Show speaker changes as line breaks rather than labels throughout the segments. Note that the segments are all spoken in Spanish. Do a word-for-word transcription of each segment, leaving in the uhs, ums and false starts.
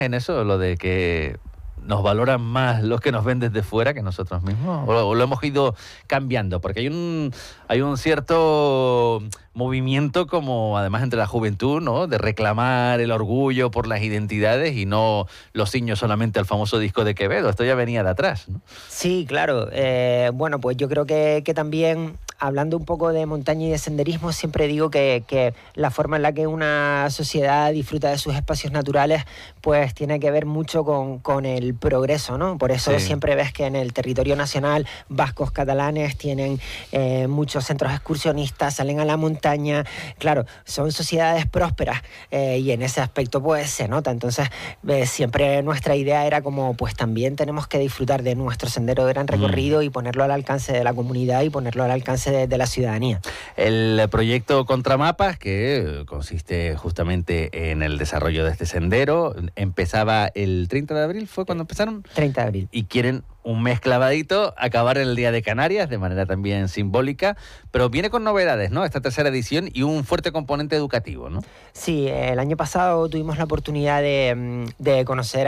en eso, lo de que nos valoran más los que nos ven desde fuera que nosotros mismos? ¿O, o lo hemos ido cambiando? Porque hay un, hay un cierto movimiento como, además, entre la juventud, ¿no?, de reclamar el orgullo por las identidades y no los ciños solamente al famoso disco de Quevedo. Esto ya venía de atrás, ¿no?
Sí, claro. Eh, bueno, pues yo creo que, que también, hablando un poco de montaña y de senderismo, siempre digo que, que la forma en la que una sociedad disfruta de sus espacios naturales pues tiene que ver mucho con, con el progreso, ¿no? Por eso sí, siempre ves que en el territorio nacional vascos, catalanes tienen eh, muchos centros excursionistas, salen a la montaña. Claro, son sociedades prósperas eh, y en ese aspecto pues se nota. Entonces eh, siempre nuestra idea era como pues también tenemos que disfrutar de nuestro sendero de gran recorrido mm. y ponerlo al alcance de la comunidad y ponerlo al alcance de, de la ciudadanía.
El proyecto Contramapas, que consiste justamente en el desarrollo de este sendero, empezaba el treinta de abril, ¿fue cuando empezaron?
treinta de abril.
Y quieren un mes clavadito, acabar en el Día de Canarias, de manera también simbólica, pero viene con novedades, ¿no?, esta tercera edición, y un fuerte componente educativo, ¿no?
Sí, el año pasado tuvimos la oportunidad de, de conocer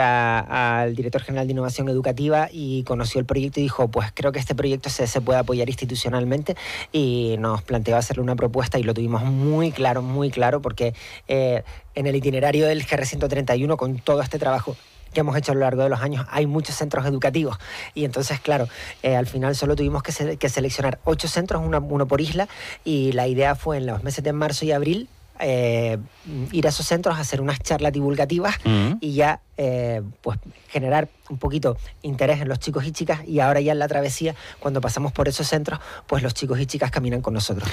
al director general de Innovación Educativa y conoció el proyecto y dijo, pues creo que este proyecto se, se puede apoyar institucionalmente, y nos planteó hacerle una propuesta y lo tuvimos muy claro, muy claro, porque eh, en el itinerario del G R ciento treinta y uno, con todo este trabajo que hemos hecho a lo largo de los años, hay muchos centros educativos y entonces, claro, eh, al final solo tuvimos que, se que seleccionar ocho centros, una, uno por isla, y la idea fue en los meses de marzo y abril eh, ir a esos centros a hacer unas charlas divulgativas uh-huh. y ya eh, pues generar un poquito interés en los chicos y chicas, y ahora ya en la travesía, cuando pasamos por esos centros, pues los chicos y chicas caminan con nosotros.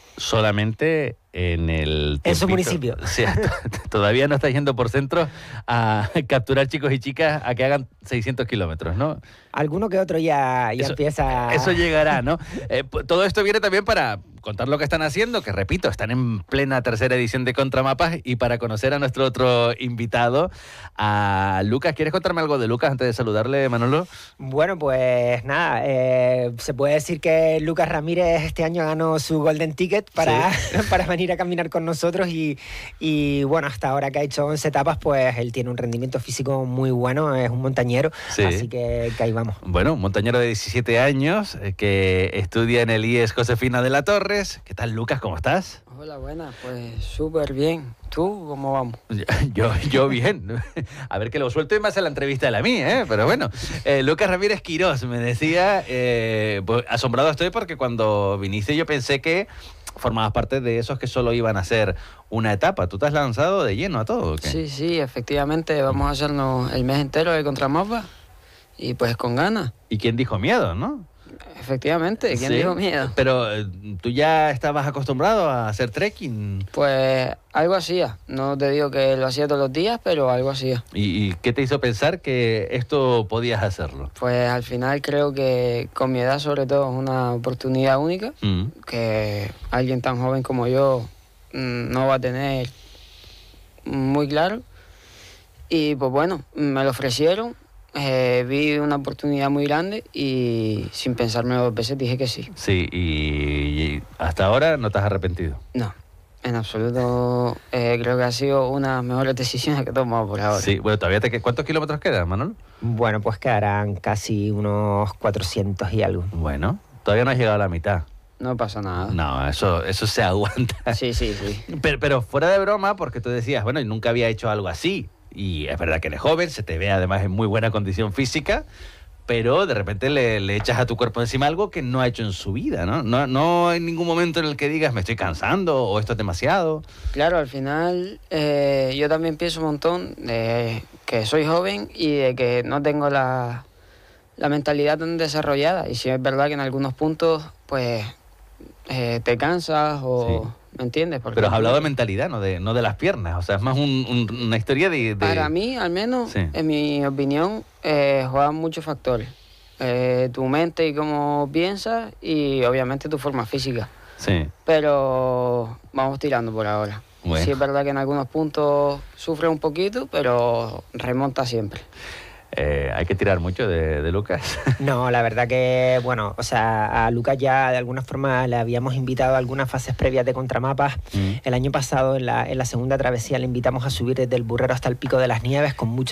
Solamente en el...
En su municipio.
O sea, todavía no está yendo por centros a capturar chicos y chicas a que hagan seiscientos kilómetros, ¿no?
Alguno que otro ya, ya
eso,
empieza...
Eso llegará, ¿no? eh, todo esto viene también para contar lo que están haciendo, que repito, están en plena tercera edición de Contramapas, y para conocer a nuestro otro invitado, a Lucas. ¿Quieres contarme algo de Lucas antes de saludarle, Manolo?
Bueno, pues nada, eh, se puede decir que Lucas Ramírez este año ganó su Golden Ticket para, ¿sí? para venir a caminar con nosotros, y, y bueno, hasta ahora que ha hecho once etapas, pues él tiene un rendimiento físico muy bueno, es un montañero, sí. así que, que ahí vamos.
Bueno, un montañero de diecisiete años que estudia en el I E S Josefina de la Torre. ¿Qué tal, Lucas? ¿Cómo estás?
Hola, buenas. Pues súper bien. ¿Tú cómo vamos?
Yo, yo bien. A ver, que lo suelto y me hace la entrevista de la mía, ¿eh? Pero bueno, eh, Lucas Ramírez Quirós me decía, eh, pues asombrado estoy porque cuando viniste yo pensé que formabas parte de esos que solo iban a hacer una etapa. ¿Tú te has lanzado de lleno a todo, o qué?
Sí, sí, efectivamente. Vamos a hacernos el mes entero de Contramapas y pues con ganas.
¿Y quién dijo miedo, no?
Efectivamente, ¿quién
¿Sí?
dijo miedo?
Pero ¿tú ya estabas acostumbrado a hacer trekking?
Pues algo hacía. No te digo que lo hacía todos los días, pero algo hacía.
¿Y, y qué te hizo pensar que esto podías hacerlo?
Pues al final creo que con mi edad sobre todo es una oportunidad única, mm. que alguien tan joven como yo no va a tener muy claro. Y pues bueno, me lo ofrecieron. Eh, vi una oportunidad muy grande y sin pensármelo dos veces dije que sí.
Sí, y, y hasta ahora no te has arrepentido.
No, en absoluto. Eh, creo que ha sido una de las mejores decisiones que he tomado por ahora.
Sí, bueno, todavía te... ¿Cuántos kilómetros quedan, Manolo?
Bueno, pues quedarán casi unos cuatrocientos y algo.
Bueno, todavía no has llegado a la mitad.
No pasa nada.
No, eso, eso se aguanta.
Sí, sí, sí.
Pero, pero fuera de broma, porque tú decías, bueno, yo nunca había hecho algo así. Y es verdad que eres joven, se te ve además en muy buena condición física, pero de repente le, le echas a tu cuerpo encima algo que no ha hecho en su vida, ¿no? No, no hay ningún momento en el que digas, me estoy cansando o esto es demasiado.
Claro, al final eh, yo también pienso un montón de que soy joven y de que no tengo la, la mentalidad tan desarrollada. Y sí es verdad que en algunos puntos, pues, eh, te cansas o... Sí. ¿Me entiendes? Porque
pero has hablado de mentalidad, no de, no de las piernas. O sea, es más un, un, una historia de, de...
Para mí, al menos, sí. en mi opinión, eh, juegan muchos factores. Eh, tu mente y cómo piensas y, obviamente, tu forma física.
Sí.
Pero vamos tirando por ahora. Bueno. Sí es verdad que en algunos puntos sufre un poquito, pero remonta siempre.
Eh, ¿Hay que tirar mucho de, de Lucas?
No, la verdad que, bueno, o sea, a Lucas ya de alguna forma le habíamos invitado a algunas fases previas de Contramapas. Mm. El año pasado, en la, en la segunda travesía, le invitamos a subir desde el Burrero hasta el Pico de las Nieves con mucho